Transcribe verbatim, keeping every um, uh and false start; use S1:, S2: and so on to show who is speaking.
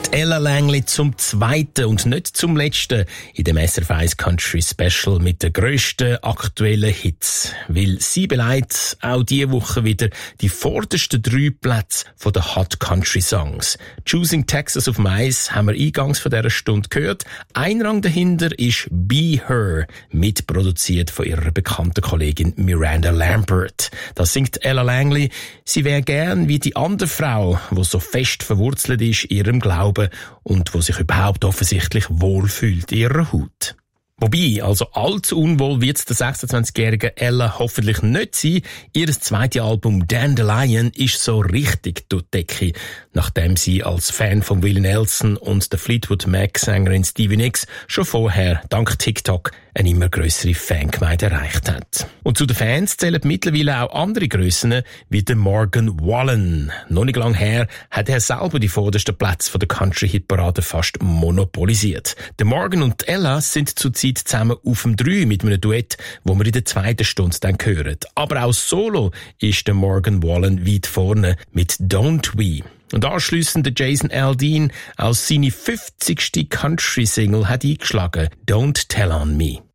S1: Ella Langley zum zweiten und nicht zum letzten in dem S R F eins Country Special mit den grössten aktuellen Hits. Weil sie beleidigt auch diese Woche wieder die vordersten drei Plätze von den Hot Country Songs. Choosing Texas auf Mais haben wir eingangs von dieser Stunde gehört. Ein Rang dahinter ist Be Her, mitproduziert von ihrer bekannten Kollegin Miranda Lambert. Das singt Ella Langley. Sie wäre gern wie die andere Frau, die so fest verwurzelt ist in ihrem Glauben und wo sich überhaupt offensichtlich wohlfühlt in ihrer Haut. Wobei, also allzu unwohl wird es der sechsundzwanzigjährigen Ella hoffentlich nicht sein. Ihr zweites Album Dandelion ist so richtig durch die Decke, nachdem sie als Fan von Willie Nelson und der Fleetwood Mac-Sängerin Stevie Nicks schon vorher dank TikTok eine immer grössere Fangemeinde erreicht hat. Und zu den Fans zählen mittlerweile auch andere Grössen wie der Morgan Wallen. Noch nicht lang her hat er selber die vordersten Plätze von der Country-Hitparade fast monopolisiert. Der Morgan und Ella sind zurzeit zusammen auf dem drei mit einem Duett, wo wir in der zweiten Stunde dann hören. Aber auch solo ist der Morgan Wallen weit vorne mit Don't We. Und anschliessend der Jason Aldean als seine fünfzigste Country-Single hat eingeschlagen, Don't Tell on Me.